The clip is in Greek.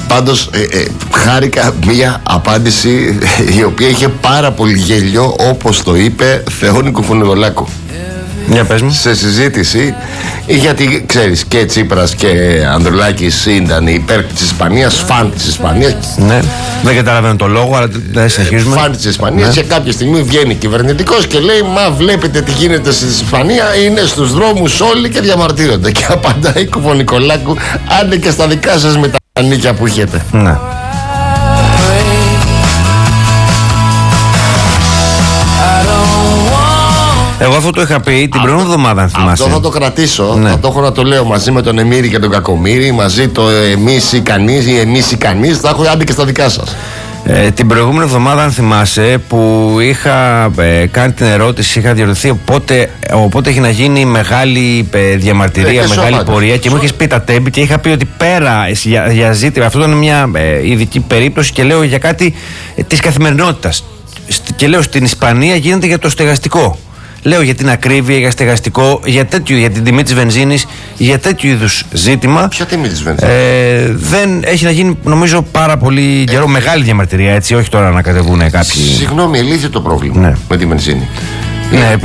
Πάντως χάρηκα μία απάντηση η οποία είχε πάρα πολύ γέλιο, όπως το είπε Θεόνη Κουφουνιδολάκου. Για πες μου. Σε συζήτηση, γιατί ξέρεις και Τσίπρας και Ανδρουλάκης ήταν υπέρ της Ισπανίας, φαν της Ισπανίας. Ναι, δεν καταλαβαίνω το λόγο, αλλά δεν συνεχίζουμε. Φαν της Ισπανίας, και κάποια στιγμή βγαίνει κυβερνητικός και λέει: μα βλέπετε τι γίνεται στην Ισπανία, είναι στους δρόμους όλοι και διαμαρτύρονται. Και απαντάει Κουφουνικολάκου: άντε και στα δικά σας με τα νίκια που έχετε. Ναι. Εγώ αυτό το είχα πει την προηγούμενη εβδομάδα, αν θυμάσαι. Αυτό θα το κρατήσω. Ναι. Θα το έχω να το λέω μαζί με τον Εμμύρη και τον Κακομύρη. Μαζί το εμείς ή κανείς ή εμείς ή κανείς. Θα έχω άντε και στα δικά σας. Την προηγούμενη εβδομάδα, αν θυμάσαι, που είχα κάνει την ερώτηση, είχα διαρωτηθεί οπότε έχει να γίνει μεγάλη διαμαρτυρία, μεγάλη πορεία, και μου είχες πει τα τέμπη και είχα πει ότι πέρα για ζήτημα, αυτό ήταν μια ειδική περίπτωση, και λέω για κάτι της καθημερινότητας. Και λέω στην Ισπανία γίνεται για το στεγαστικό. Λέω για την ακρίβεια, για στεγαστικό, για την τιμή της βενζίνης, για τέτοιου είδους ζήτημα. Ποια τιμή της βενζίνης? Δεν έχει να γίνει, νομίζω, πάρα πολύ καιρό. Μεγάλη διαμαρτυρία, έτσι, όχι τώρα να κατεβούν κάποιοι. Συγγνώμη, ελύθη το πρόβλημα με τη βενζίνη. Ναι,